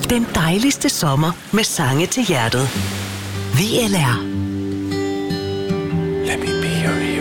Den dejligste sommer med sange til hjertet. VLR. Let me be your hero.